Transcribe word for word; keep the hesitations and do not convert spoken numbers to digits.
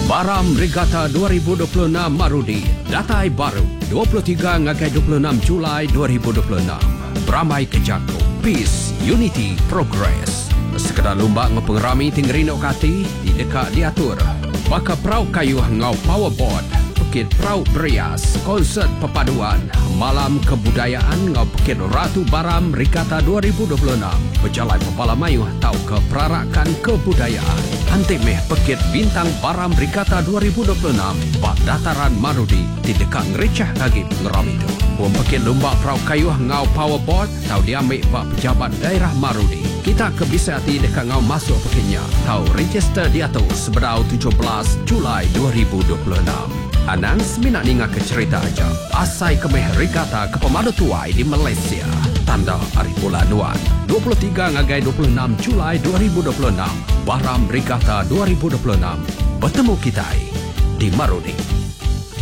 Baram Regatta dua ribu dua puluh enam Marudi. Datai baru dua puluh tiga hingga dua puluh enam Julai dua ribu dua puluh enam. Beramai ke Jago. Peace, Unity, Progress. Sekedar lomba ngepengerami tinggerino kati di dekat diatur. Baka perau kayu ngau powerboard. Pekit Perau Berias, konsert perpaduan, malam kebudayaan ngau Pekit Ratu Baram Regatta dua ribu dua puluh enam. Berjalan Pepala Mayuh tau ke perarakan kebudayaan. Antik meh Pekit Bintang Baram Regatta dua ribu dua puluh enam, bak dataran Marudi di dekat Ngericah Kagip ngeram itu. Buang Pekit lomba perau kayuh ngau powerboard tau diambil bak pejabat daerah Marudi. Kita ke bisa hati dekat ngau masuk Pekitnya. Tau register diatur sebedau tujuh belas Julai dua ribu dua puluh enam. Anang seminat ninga ke cerita aja. Asai kemeh Regatta ke pemadu tuai di Malaysia. Tanda Arif Bulanuan. dua puluh tiga hingga dua puluh enam Julai dua ribu dua puluh enam. Baram Regatta dua ribu dua puluh enam. Bertemu kita di Marudi.